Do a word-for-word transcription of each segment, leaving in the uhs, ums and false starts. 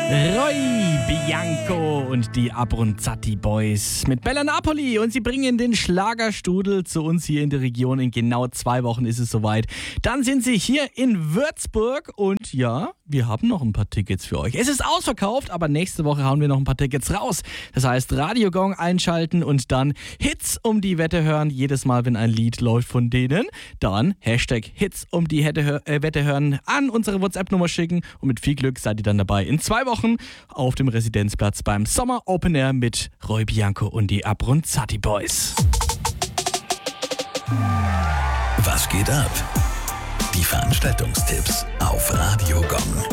Roy Bianco und die Abronzati Boys mit Bella Napoli und sie bringen den Schlagerstrudel zu uns hier in der Region. In genau zwei Wochen ist es soweit. Dann sind sie hier in Würzburg und ja, wir haben noch ein paar Tickets für euch. Es ist ausverkauft, aber nächste Woche hauen wir noch ein paar Tickets raus. Das heißt, Radio Gong einschalten und dann Hits um die Wette hören. Jedes Mal, wenn ein Lied läuft von denen, dann Hashtag Hits um die Wette hören an unsere WhatsApp-Nummer schicken und mit viel Glück seid ihr dann dabei in zwei Wochen auf dem Residenzplatz beim Sommer Open Air mit Roy Bianco und die Abronzati Boys. Was geht ab? Die Veranstaltungstipps auf Radio Gong.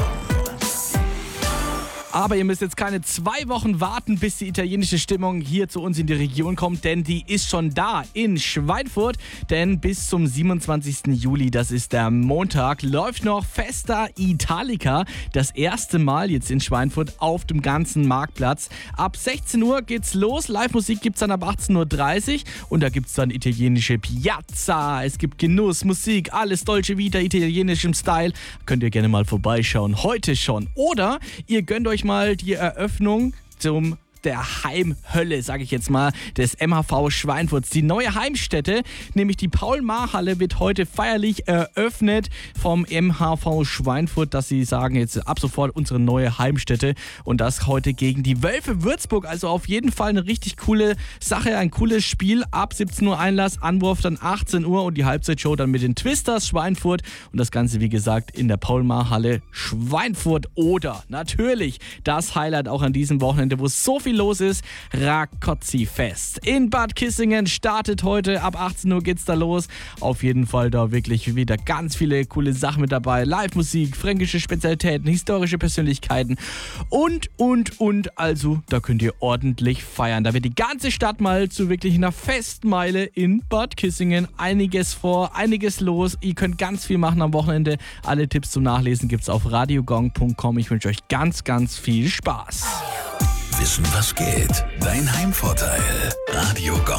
Aber ihr müsst jetzt keine zwei Wochen warten, bis die italienische Stimmung hier zu uns in die Region kommt, denn die ist schon da in Schweinfurt. Denn bis zum siebenundzwanzigsten Juli, das ist der Montag, läuft noch Festa Italica. Das erste Mal jetzt in Schweinfurt auf dem ganzen Marktplatz. Ab sechzehn Uhr geht's los. Live-Musik gibt's dann ab achtzehn Uhr dreißig und da gibt's dann italienische Piazza. Es gibt Genuss, Musik, alles Dolce Vita, italienischem Style. Könnt ihr gerne mal vorbeischauen. Heute schon. Oder ihr gönnt euch mal die Eröffnung zum der Heimhölle, sage ich jetzt mal, des M H V Schweinfurts. Die neue Heimstätte, nämlich die Paul-Maar-Halle, wird heute feierlich eröffnet vom M H V Schweinfurt, dass sie sagen, jetzt ab sofort unsere neue Heimstätte und das heute gegen die Wölfe Würzburg. Also auf jeden Fall eine richtig coole Sache, ein cooles Spiel. Ab siebzehn Uhr Einlass, Anwurf dann achtzehn Uhr und die Halbzeitshow dann mit den Twisters Schweinfurt und das Ganze, wie gesagt, in der Paul-Maar-Halle Schweinfurt. Oder natürlich das Highlight auch an diesem Wochenende, wo es so viel los ist, Rakozzi-Fest. In Bad Kissingen startet heute, ab achtzehn Uhr geht's da los. Auf jeden Fall da wirklich wieder ganz viele coole Sachen mit dabei. Live-Musik, fränkische Spezialitäten, historische Persönlichkeiten und, und, und. Also, da könnt ihr ordentlich feiern. Da wird die ganze Stadt mal zu wirklich einer Festmeile in Bad Kissingen. Einiges vor, einiges los. Ihr könnt ganz viel machen am Wochenende. Alle Tipps zum Nachlesen gibt's auf radiogong punkt com. Ich wünsche euch ganz, ganz viel Spaß. Wissen, was geht? Dein Heimvorteil. Radio Gong.